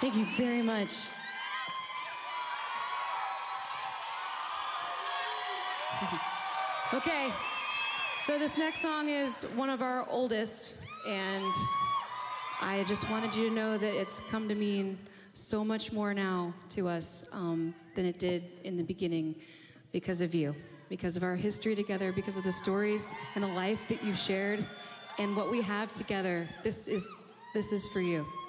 Thank you very much. Okay, so this next song is one of our oldest, and I just wanted you to know that it's come to mean so much more now to us than it did in the beginning because of you, because of our history together, because of the stories and the life that you've shared and what we have together. This is for you.